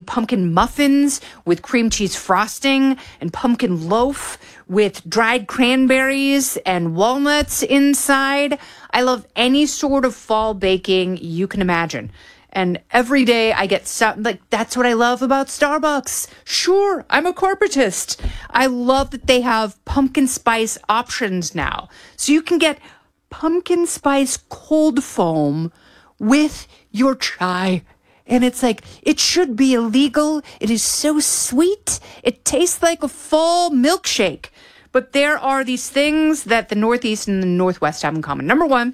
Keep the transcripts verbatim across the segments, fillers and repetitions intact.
pumpkin muffins with cream cheese frosting and pumpkin loaf with dried cranberries and walnuts inside. I love any sort of fall baking you can imagine. And every day I get something like, that's what I love about Starbucks. Sure, I'm a corporatist. I love that they have pumpkin spice options now. So you can get pumpkin spice cold foam with your chai. And it's like, it should be illegal. It is so sweet. It tastes like a fall milkshake. But there are these things that the Northeast and the Northwest have in common. Number one,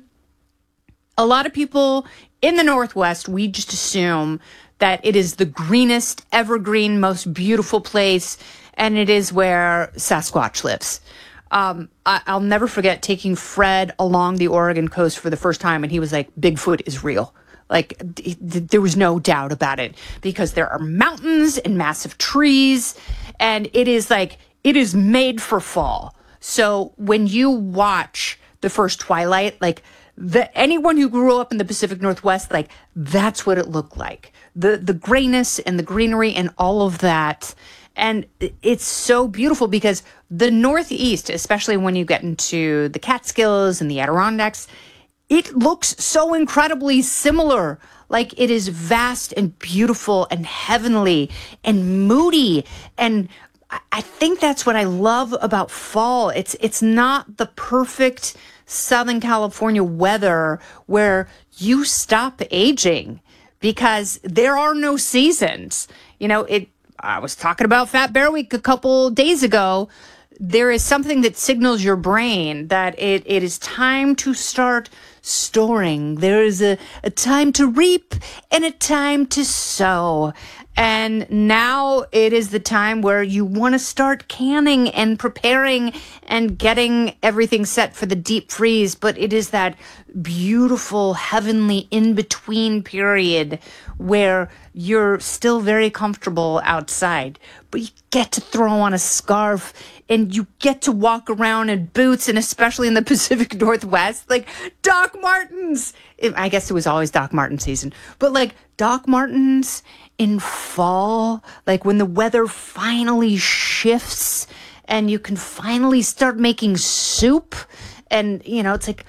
a lot of people in the Northwest, we just assume that it is the greenest, evergreen, most beautiful place, and it is where Sasquatch lives. Um, I, I'll never forget taking Fred along the Oregon coast for the first time, and he was like, Bigfoot is real. Like, th- th- there was no doubt about it, because there are mountains and massive trees, and it is like, it is made for fall. So when you watch the first Twilight, like, the anyone who grew up in the Pacific Northwest, like, that's what it looked like. The the grayness and the greenery and all of that. And it's so beautiful because the Northeast, especially when you get into the Catskills and the Adirondacks, it looks so incredibly similar. Like, it is vast and beautiful and heavenly and moody. And I think that's what I love about fall. It's it's not the perfect Southern California weather where you stop aging because there are no seasons. You know, it. I was talking about Fat Bear Week a couple days ago. There is something that signals your brain that it, it is time to start storing. There is a, a time to reap and a time to sow. And now it is the time where you want to start canning and preparing and getting everything set for the deep freeze. But it is that beautiful, heavenly in-between period where you're still very comfortable outside, but you get to throw on a scarf and you get to walk around in boots, and especially in the Pacific Northwest, like Doc Martens. I guess it was always Doc Marten season, but like Doc Martens in fall, like when the weather finally shifts and you can finally start making soup, and you know, it's like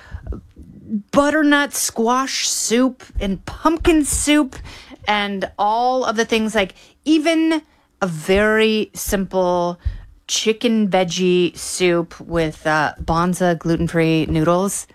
butternut squash soup and pumpkin soup and all of the things, like even a very simple chicken veggie soup with uh, Bonza gluten-free noodles.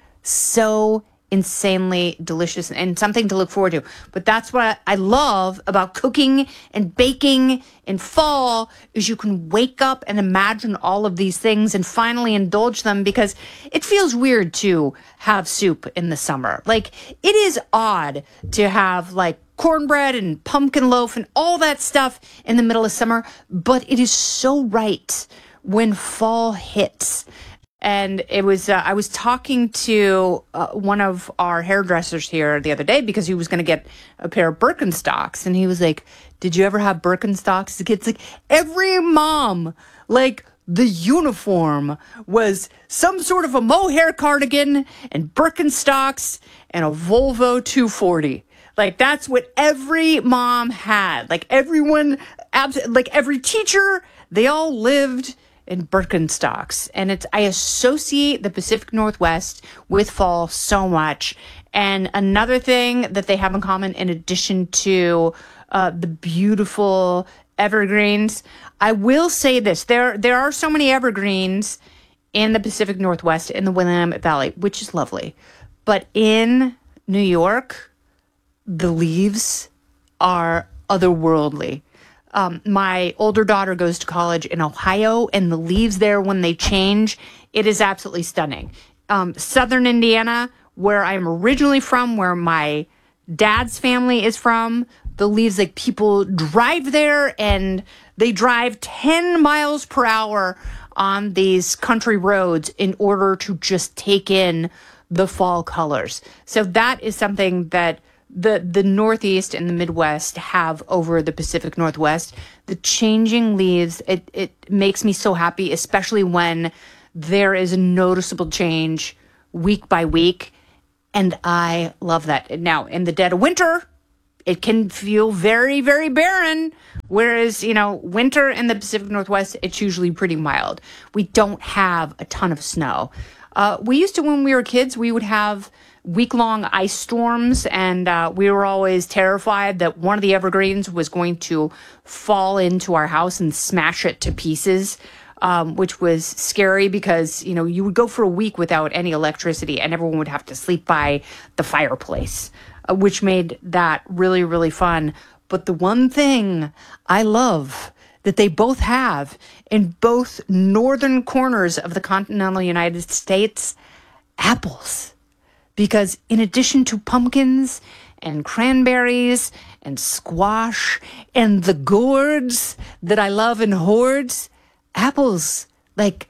So insanely delicious and something to look forward to. But that's what I love about cooking and baking in fall, is you can wake up and imagine all of these things and finally indulge them, because it feels weird to have soup in the summer. Like, it is odd to have like cornbread and pumpkin loaf and all that stuff in the middle of summer, but it is so right when fall hits. And it was, uh, I was talking to uh, one of our hairdressers here the other day because he was going to get a pair of Birkenstocks. And he was like, did you ever have Birkenstocks? The kid's like, every mom, like, the uniform was some sort of a mohair cardigan and Birkenstocks and a Volvo two forty. Like, that's what every mom had. Like, everyone, abs- like, every teacher, they all lived in Birkenstocks. And it's, I associate the Pacific Northwest with fall so much. And another thing that they have in common, in addition to uh, the beautiful evergreens, I will say this, there there are so many evergreens in the Pacific Northwest, in the Willamette Valley, which is lovely. But in New York, the leaves are otherworldly. Um, my older daughter goes to college in Ohio, and the leaves there, when they change, it is absolutely stunning. Um, Southern Indiana, where I'm originally from, where my dad's family is from, the leaves, like, people drive there and they drive ten miles per hour on these country roads in order to just take in the fall colors. So that is something that the the Northeast and the Midwest have over the Pacific Northwest. The changing leaves, it, it makes me so happy, especially when there is a noticeable change week by week. And I love that. Now, in the dead of winter, it can feel very, very barren. Whereas, you know, winter in the Pacific Northwest, it's usually pretty mild. We don't have a ton of snow. Uh, we used to, when we were kids, we would have week-long ice storms, and uh, we were always terrified that one of the evergreens was going to fall into our house and smash it to pieces, um, which was scary because, you know, you would go for a week without any electricity, and everyone would have to sleep by the fireplace, uh, which made that really, really fun. But the one thing I love that they both have in both northern corners of the continental United States, apples. Because in addition to pumpkins and cranberries and squash and the gourds that I love in hordes, apples, like,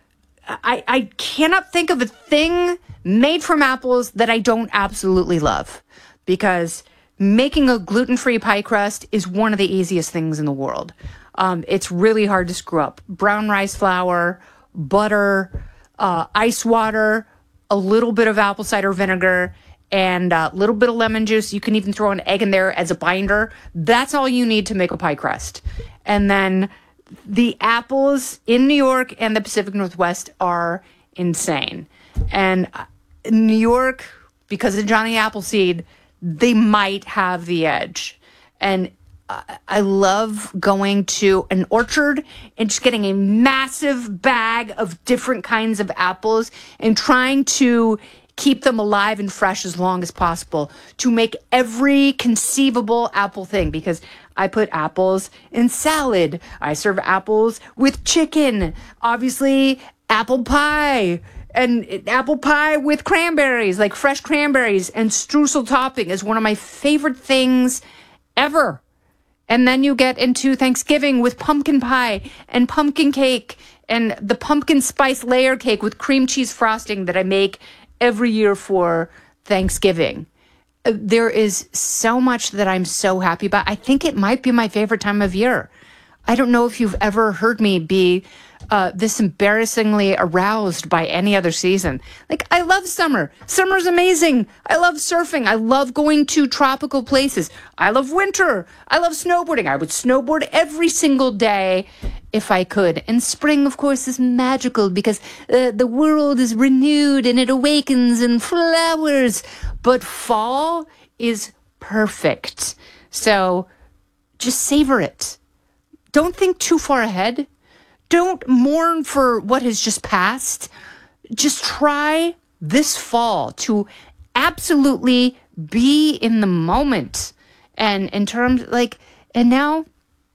I, I cannot think of a thing made from apples that I don't absolutely love. Because making a gluten-free pie crust is one of the easiest things in the world. Um, it's really hard to screw up. Brown rice flour, butter, uh, ice water, a little bit of apple cider vinegar, and a little bit of lemon juice. You can even throw an egg in there as a binder. That's all you need to make a pie crust. And then the apples in New York and the Pacific Northwest are insane. And New York, because of Johnny Appleseed, they might have the edge. And I love going to an orchard and just getting a massive bag of different kinds of apples and trying to keep them alive and fresh as long as possible to make every conceivable apple thing, because I put apples in salad. I serve apples with chicken. Obviously, apple pie. And apple pie with cranberries, like fresh cranberries, and streusel topping is one of my favorite things ever. And then you get into Thanksgiving with pumpkin pie and pumpkin cake and the pumpkin spice layer cake with cream cheese frosting that I make every year for Thanksgiving. Uh, There is so much that I'm so happy about. I think it might be my favorite time of year. I don't know if you've ever heard me be uh, this embarrassingly aroused by any other season. Like, I love summer. Summer's amazing. I love surfing. I love going to tropical places. I love winter. I love snowboarding. I would snowboard every single day if I could. And spring, of course, is magical because uh, the world is renewed and it awakens and flowers. But fall is perfect. So just savor it. Don't think too far ahead. Don't mourn for what has just passed. Just try this fall to absolutely be in the moment. And in terms, like, and now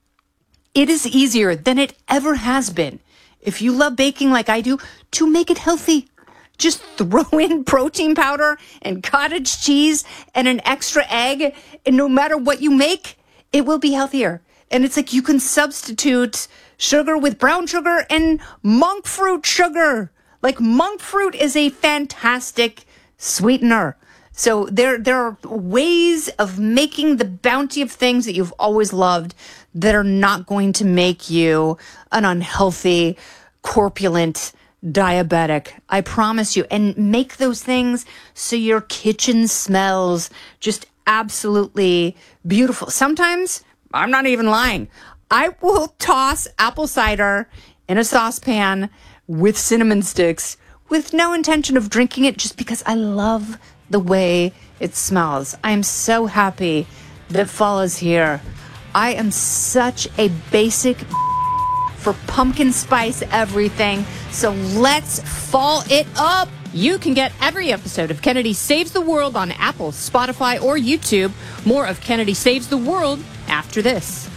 it is easier than it ever has been, if you love baking like I do, to make it healthy. Just throw in protein powder and cottage cheese and an extra egg, and no matter what you make, it will be healthier. And it's like you can substitute sugar with brown sugar and monk fruit sugar. Like, monk fruit is a fantastic sweetener. So there, there are ways of making the bounty of things that you've always loved that are not going to make you an unhealthy, corpulent diabetic. I promise you. And make those things so your kitchen smells just absolutely beautiful. Sometimes, I'm not even lying, I will toss apple cider in a saucepan with cinnamon sticks with no intention of drinking it, just because I love the way it smells. I am so happy that fall is here. I am such a basic for pumpkin spice everything. So let's fall it up. You can get every episode of Kennedy Saves the World on Apple, Spotify, or YouTube. More of Kennedy Saves the World after this.